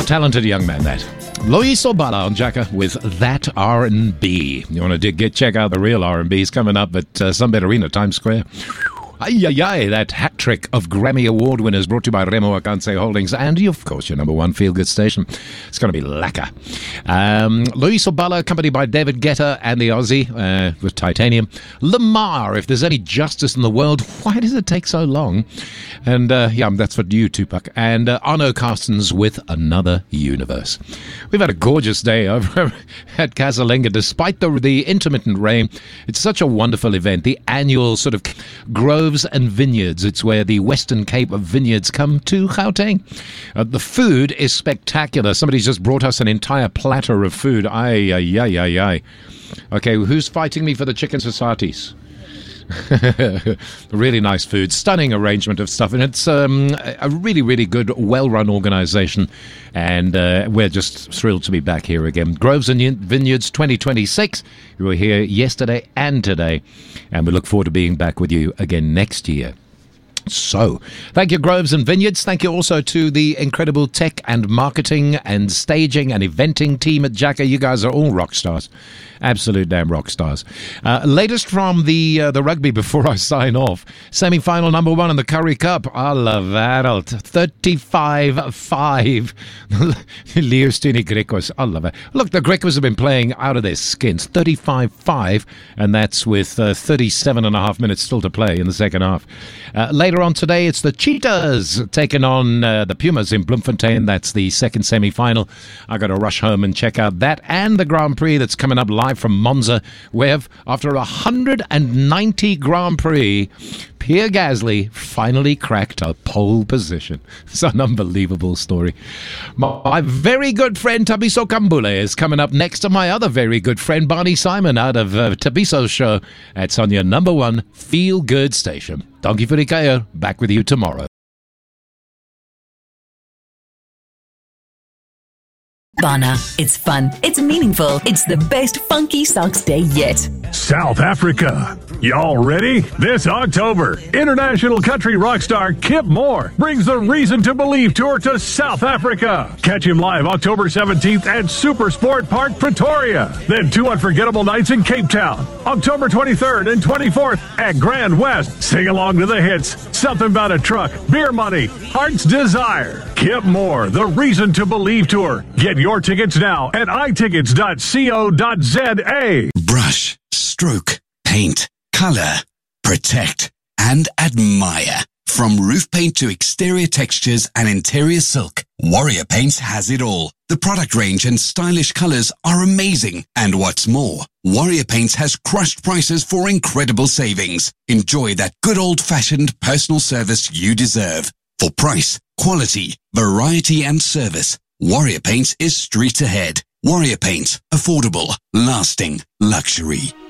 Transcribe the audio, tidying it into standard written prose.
Talented young man, that. Loyiso Bala on Jacka with That R&B. You want to check out the real R&B? He's coming up at Sunbet Arena, Times Square. That hat trick of Grammy Award winners brought to you by Remo Akanse Holdings and, of course, your number one feel-good station. It's going to be lacquer. Loyiso Bala, accompanied by David Guetta and the Aussie with Titanium. Lamar, if there's any justice in the world, why does it take so long? And, that's for you, Tupac. And Arno Carstens with Another Universe. We've had a gorgeous day over at Casalenga, despite the intermittent rain. It's such a wonderful event. The annual sort of Groves and Vineyards. It's where the Western Cape of vineyards come to Gauteng. The food is spectacular. Somebody's just brought us an entire platter of food. Okay, who's fighting me for the chicken societies? Really nice food, stunning arrangement of stuff, and it's a really, really good, well-run organisation, and we're just thrilled to be back here again. Groves and Vineyards 2026. We were here yesterday and today, and we look forward to being back with you again next year. So, thank you, Groves and Vineyards. Thank you also to the incredible tech and marketing and staging and eventing team at Jacka. You guys are all rock stars. Absolute damn rock stars. Latest from the rugby before I sign off. Semi-final number one in the Currie Cup. Alla wereld. 35-5. Leostini Griquas. I love it. Look, the Griquas have been playing out of their skins. 35-5. And that's with 37 and a half minutes still to play in the second half. Later on today, it's the Cheetahs taking on the Pumas in Bloemfontein. That's the second semi-final. I got to rush home and check out that and the Grand Prix that's coming up live from Monza, where after 190 Grand Prix, Pierre Gasly finally cracked a pole position. It's an unbelievable story. My very good friend Thabiso Kambule is coming up next to my other very good friend Barney Simon out of Thabiso's show. It's on your number one feel-good station. Dankie vir die kuier. Back with you tomorrow. Bana. It's fun. It's meaningful. It's the best Funky Socks Day yet. South Africa. Y'all ready? This October, international country rock star Kip Moore brings the Reason to Believe tour to South Africa. Catch him live October 17th at Supersport Park, Pretoria. Then 2 unforgettable nights in Cape Town. October 23rd and 24th at Grand West. Sing along to the hits. Something About a Truck, Beer Money, Heart's Desire. Kip Moore, the Reason to Believe tour. Get your tickets now at itickets.co.za. Brush, stroke, paint, color, protect, and admire. From roof paint to exterior textures and interior silk, Warrior Paints has it all. The product range and stylish colors are amazing. And what's more, Warrior Paints has crushed prices for incredible savings. Enjoy that good old-fashioned personal service you deserve. For price, quality, variety, and service, Warrior Paints is streets ahead. Warrior Paints, affordable, lasting, luxury.